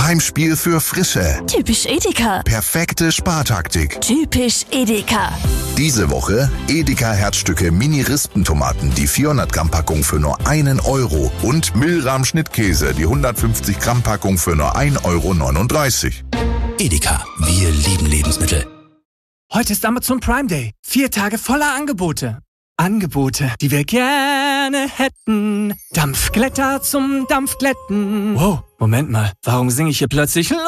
Heimspiel für Frische. Typisch Edeka. Perfekte Spartaktik. Typisch Edeka. Diese Woche Edeka Herzstücke Mini-Rispentomaten, die 400 Gramm Packung für nur 1 Euro. Und Milram Schnittkäse, die 150 Gramm Packung für nur 1,39 Euro. Edeka, wir lieben Lebensmittel. Heute ist Amazon Prime Day. 4 Tage voller Angebote. Angebote, die wir gerne hätten. Dampfglätter zum Dampfglätten. Wow, Moment mal. Warum singe ich hier plötzlich